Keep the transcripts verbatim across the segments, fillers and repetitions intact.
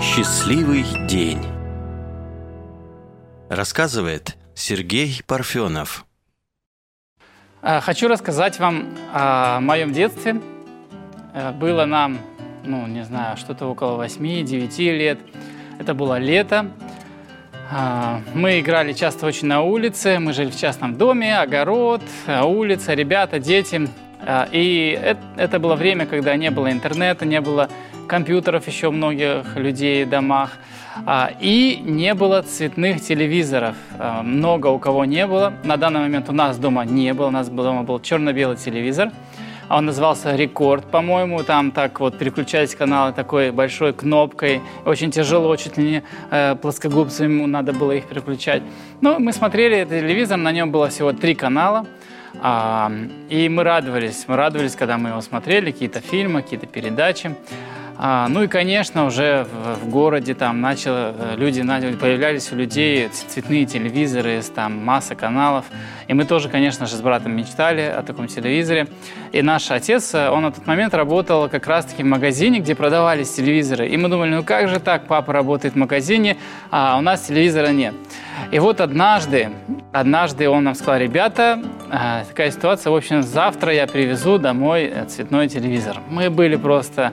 Счастливый день. Рассказывает Сергей Парфенов. Хочу рассказать вам о моем детстве. Было нам, ну, не знаю, что-то около восьми-девяти лет. Это было лето. Мы играли часто очень на улице. Мы жили в частном доме, огород, улица, ребята, дети. И это было время, когда не было интернета, не было компьютеров еще у многих людей в домах. И не было цветных телевизоров. Много у кого не было. На данный момент у нас дома не было. У нас дома был черно-белый телевизор. Он назывался «Рекорд», по-моему. Там так вот переключались каналы такой большой кнопкой. Очень тяжело, чуть ли не э, плоскогубцами надо было их переключать. Но мы смотрели этот телевизор, на нем было всего три канала. А, и мы радовались. Мы радовались, когда мы его смотрели, какие-то фильмы, какие-то передачи. А, ну и, конечно, уже в, в городе там начало, люди, появлялись у людей цветные телевизоры, там масса каналов. И мы тоже, конечно же, с братом мечтали о таком телевизоре. И наш отец, он на тот момент работал как раз-таки в магазине, где продавались телевизоры. И мы думали, ну как же так, папа работает в магазине, а у нас телевизора нет. И вот однажды, однажды он нам сказал: ребята, такая ситуация, в общем, завтра я привезу домой цветной телевизор. Мы были просто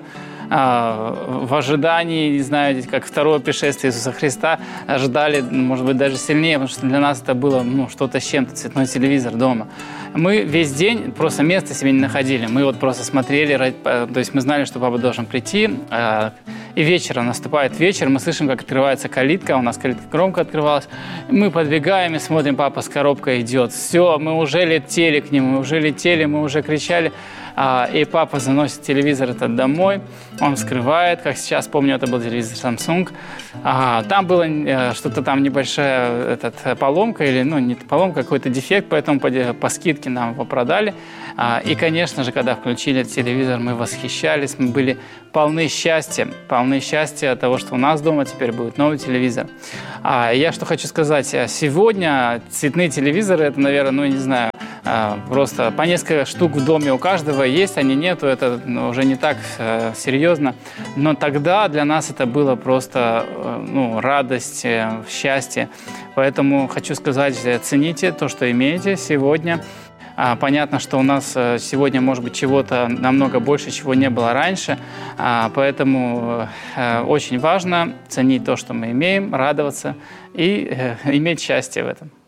в ожидании, не знаю, как второго пришествия Иисуса Христа, ожидали, может быть, даже сильнее, потому что для нас это было, ну, что-то с чем-то, цветной телевизор дома. Мы весь день просто места себе не находили. Мы вот просто смотрели, то есть мы знали, что папа должен прийти, и вечером наступает вечер, мы слышим, как открывается калитка, у нас калитка громко открывалась, мы подбегаем и смотрим, папа с коробкой идет. Все, мы уже летели к нему, мы уже летели, мы уже кричали. И папа заносит телевизор этот домой, он вскрывает, как сейчас помню, это был телевизор Samsung. Там было что-то там небольшая этот, поломка, или, ну, не поломка, какой-то дефект, поэтому по, по скидке нам его продали. И, конечно же, когда включили этот телевизор, мы восхищались, мы были полны счастья, полны счастья от того, что у нас дома теперь будет новый телевизор. Я что хочу сказать, сегодня цветные телевизоры, это, наверное, ну, не знаю, просто по несколько штук в доме у каждого есть, они нету, это, ну, уже не так э, серьезно. Но тогда для нас это было просто э, ну, радость, э, счастье. Поэтому хочу сказать, цените то, что имеете сегодня. А, понятно, что у нас сегодня может быть чего-то намного больше, чего не было раньше. А, поэтому э, очень важно ценить то, что мы имеем, радоваться и э, иметь счастье в этом.